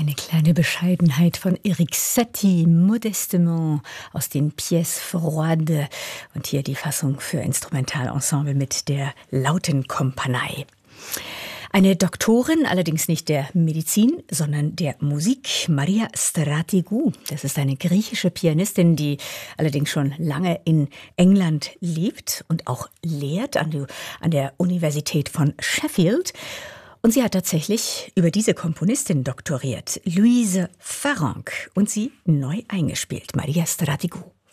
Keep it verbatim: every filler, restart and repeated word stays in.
Eine kleine Bescheidenheit von Erik Satie, Modestement, aus den Pièces Froides. Und hier die Fassung für Instrumentalensemble mit der Lautenkompanie. Eine Doktorin, allerdings nicht der Medizin, sondern der Musik, Maria Stratigou. Das ist eine griechische Pianistin, die allerdings schon lange in England lebt und auch lehrt an, die, an der Universität von Sheffield. Und sie hat tatsächlich über diese Komponistin doktoriert, Louise Farrenc, und sie neu eingespielt, Maria Stratigou.